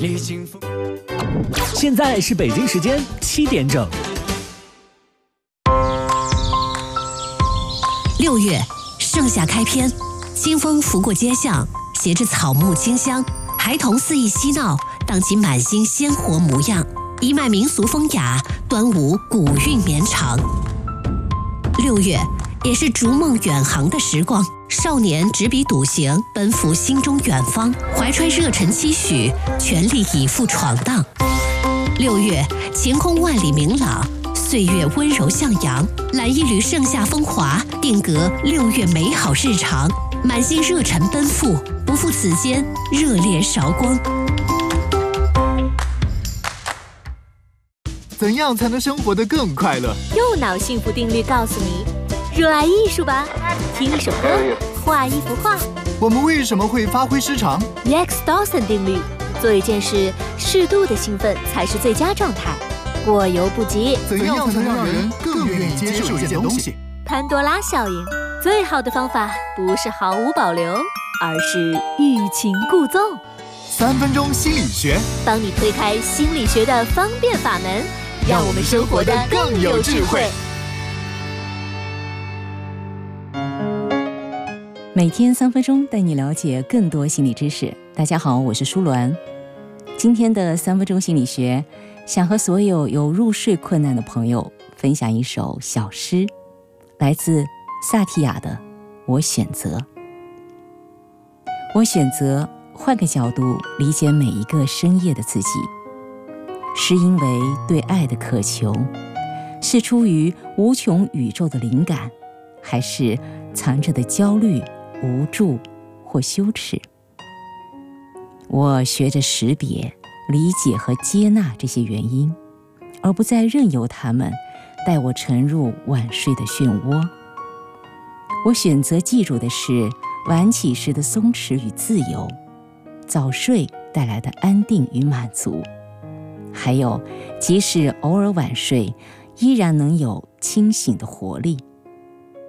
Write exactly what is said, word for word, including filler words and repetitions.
现在是北京时间七点整。 六月，盛夏开篇，清风拂过街巷，携着草木清香，孩童肆意嬉闹，荡起满心鲜活模样，一脉民俗风雅，端午古韵绵长。六月，也是逐梦远航的时光，少年执笔笃行，奔赴心中远方，怀揣热忱期许，全力以赴闯荡。六月，晴空万里明朗，岁月温柔向阳，揽一缕盛夏风华，定格六月美好日常，满心热忱奔赴，不负此间热烈韶光。 怎样才能生活得更快乐？ 右脑幸福定律告诉你，热爱艺术吧，听一首歌，画一幅画。 我们为什么会发挥失常 Rex Dawson 定律，做一件事，适度的兴奋才是最佳状态，过犹不及。 怎样才能让人更愿意接受一件东西？ 潘多拉效应，最好的方法不是毫无保留，而是欲擒故纵。 三分钟心理学， 帮你推开心理学的方便法门，让我们生活得更有智慧。 每天三分钟，带你了解更多心理知识。大家好，我是舒鸾。今天的三分钟心理学，想和所有有入睡困难的朋友分享一首小诗，来自萨提亚的《我选择》。我选择换个角度理解每一个深夜的自己，是因为对爱的渴求，是出于无穷宇宙的灵感，还是藏着的焦虑、无助或羞耻？我学着识别、理解和接纳这些原因，而不再任由它们带我沉入晚睡的漩涡。我选择记住的是晚起时的松弛与自由，早睡带来的安定与满足，还有即使偶尔晚睡，依然能有清醒的活力。